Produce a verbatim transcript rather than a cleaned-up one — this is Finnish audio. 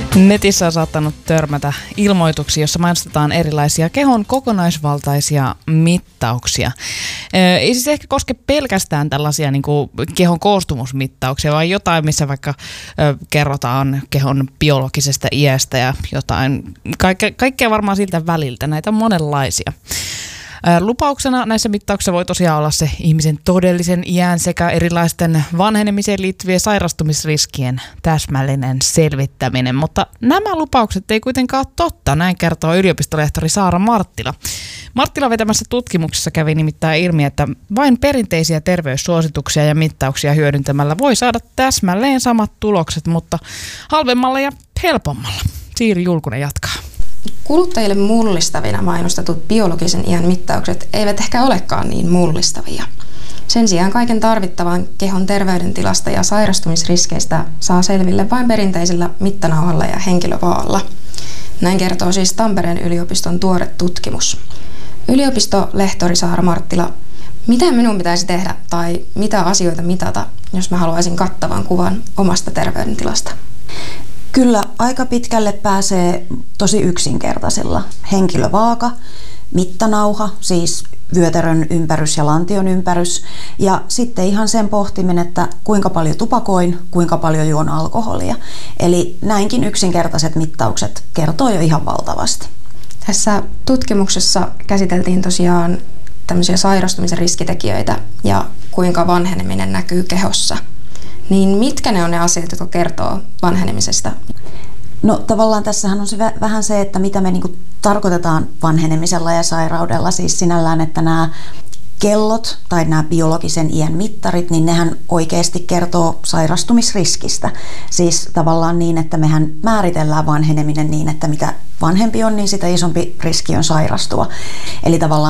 Netissä on saattanut törmätä ilmoituksia, jossa mainostetaan erilaisia kehon kokonaisvaltaisia mittauksia. Ei siis ehkä koske pelkästään tällaisia niin kuin kehon koostumusmittauksia, vaan jotain, missä vaikka kerrotaan kehon biologisesta iästä ja jotain, kaikkea, kaikkea varmaan siltä väliltä. Näitä on monenlaisia. Lupauksena näissä mittauksissa voi tosiaan olla se ihmisen todellisen iän sekä erilaisten vanhenemiseen liittyvien sairastumisriskien täsmällinen selvittäminen, mutta nämä lupaukset ei kuitenkaan ole totta, näin kertoo yliopistolehtori Saara Marttila. Marttila vetämässä tutkimuksessa kävi nimittäin ilmi, että vain perinteisiä terveyssuosituksia ja mittauksia hyödyntämällä voi saada täsmälleen samat tulokset, mutta halvemmalla ja helpommalla. Siiri Julkunen jatkaa. Kuluttajille mullistavina mainostetut biologisen iän mittaukset eivät ehkä olekaan niin mullistavia. Sen sijaan kaiken tarvittavan kehon terveydentilasta ja sairastumisriskeistä saa selville vain perinteisellä mittanauhalla ja henkilövaalla. Näin kertoo siis Tampereen yliopiston tuore tutkimus. Yliopistolehtori Saara Marttila, mitä minun pitäisi tehdä tai mitä asioita mitata, jos mä haluaisin kattavan kuvan omasta terveydentilasta? Kyllä aika pitkälle pääsee tosi yksinkertaisilla. Henkilövaaka, mittanauha, siis vyötärön ympärys ja lantion ympärys. Ja sitten ihan sen pohtiminen, että kuinka paljon tupakoin, kuinka paljon juon alkoholia. Eli näinkin yksinkertaiset mittaukset kertoo jo ihan valtavasti. Tässä tutkimuksessa käsiteltiin tosiaan tämmöisiä sairastumisen riskitekijöitä ja kuinka vanheneminen näkyy kehossa. Niin mitkä ne on ne asiat, jotka kertoo vanhenemisesta? No tavallaan tässähän on se vähän se, että mitä me niinku tarkoitetaan vanhenemisella ja sairaudella. Siis sinällään, että nämä kellot tai nämä biologisen iän mittarit, niin nehän oikeasti kertoo sairastumisriskistä. Siis tavallaan niin, että mehän määritellään vanheneminen niin, että mitä vanhempi on, niin sitä isompi riski on sairastua. Eli tavallaan